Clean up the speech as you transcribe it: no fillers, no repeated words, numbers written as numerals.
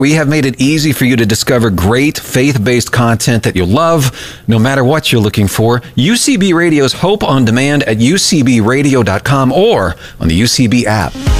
We have made it easy for you to discover great faith-based content that you'll love, no matter what you're looking for. UCB Radio's Hope on Demand at ucbradio.com or on the UCB app.